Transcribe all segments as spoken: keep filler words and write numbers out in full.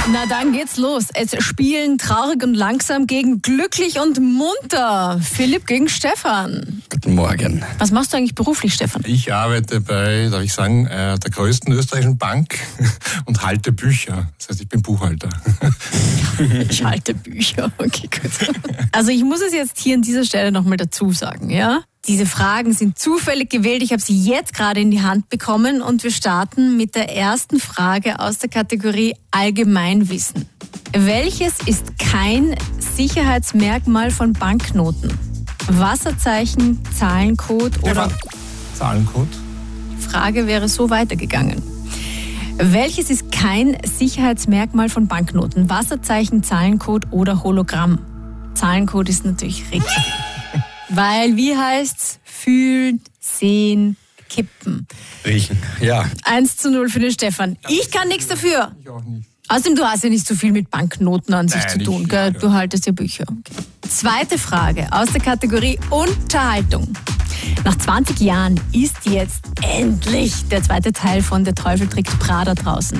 Na dann geht's los. Es spielen traurig und langsam gegen glücklich und munter. Philipp gegen Stefan. Guten Morgen. Was machst du eigentlich beruflich, Stefan? Ich arbeite bei, darf ich sagen, der größten österreichischen Bank und halte Bücher. Das heißt, ich bin Buchhalter. Ich halte Bücher, okay, gut. Also ich muss es jetzt hier an dieser Stelle nochmal dazu sagen, ja? Diese Fragen sind zufällig gewählt. Ich habe sie jetzt gerade in die Hand bekommen und wir starten mit der ersten Frage aus der Kategorie Allgemeinwissen. Welches ist kein Sicherheitsmerkmal von Banknoten? Wasserzeichen, Zahlencode oder... Zahlencode. Die Frage wäre so weitergegangen. Welches ist kein Sicherheitsmerkmal von Banknoten? Wasserzeichen, Zahlencode oder Hologramm? Zahlencode ist natürlich richtig. Weil, wie heißt's? Fühlen, sehen, kippen. Riechen, ja. eins zu null für den Stefan. Ich kann nichts dafür. Ich auch nicht. Außerdem, du hast ja nicht so viel mit Banknoten an sich Nein, zu tun, nicht, gell? ja. Du haltest ja Bücher. Okay. Zweite Frage aus der Kategorie Unterhaltung. Nach zwanzig Jahren ist jetzt endlich der zweite Teil von Der Teufel trägt Prada draußen.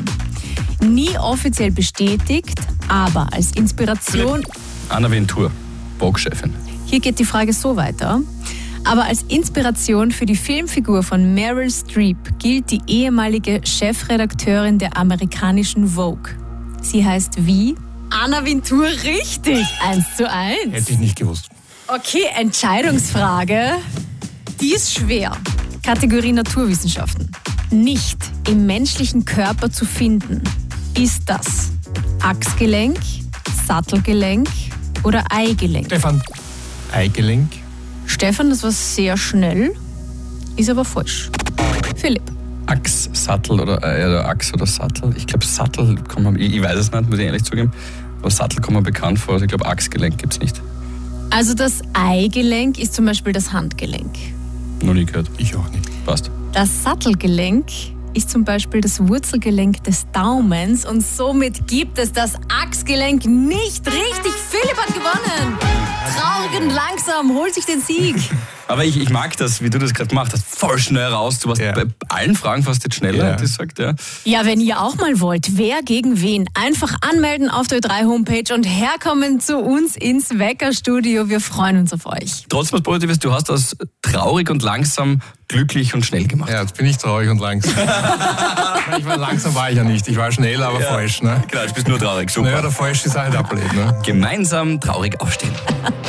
Nie offiziell bestätigt, aber als Inspiration... Anna Wintour, Vogue-Chefin. Hier geht die Frage so weiter. Aber als Inspiration für die Filmfigur von Meryl Streep gilt die ehemalige Chefredakteurin der amerikanischen Vogue. Sie heißt wie? Anna Wintour, richtig. Eins zu eins. Hätte ich nicht gewusst. Okay, Entscheidungsfrage. Die ist schwer. Kategorie Naturwissenschaften. Nicht im menschlichen Körper zu finden. Ist das Achsgelenk, Sattelgelenk oder Eigelenk? Stefan, Eigelenk. Stefan, das war sehr schnell, ist aber falsch. Philipp. Achs, Sattel oder, äh, oder Achs oder Sattel. Ich glaube, Sattel kann man, ich, ich weiß es nicht, muss ich ehrlich zugeben. Aber Sattel kommt mir bekannt vor. Also ich glaube, Achsgelenk gibt es nicht. Also das Eigelenk ist zum Beispiel das Handgelenk. Noch nie gehört. Ich auch nicht. Passt. Das Sattelgelenk ist zum Beispiel das Wurzelgelenk des Daumens und somit gibt es das Achsgelenk nicht richtig. Philipp hat gewonnen. Traurig und langsam holt sich den Sieg. Aber ich, ich mag das, wie du das gerade gemacht hast. Voll schnell raus. Du warst Ja. bei allen Fragen fast jetzt schneller, Ja. hätte ich gesagt. Ja. Ja, wenn ihr auch mal wollt, wer gegen wen, einfach anmelden auf der Ö drei Homepage und herkommen zu uns ins Weckerstudio. Wir freuen uns auf euch. Trotzdem was Positives, du hast das traurig und langsam glücklich und schnell gemacht. Ja, jetzt bin ich traurig und langsam. Ich war langsam war ich ja nicht. Ich war schnell, aber Ja. falsch. Ne? Genau, du bist nur traurig. Super. Naja, der falsch ist halt ablehnt. Ne? Gemeinsam traurig aufstehen.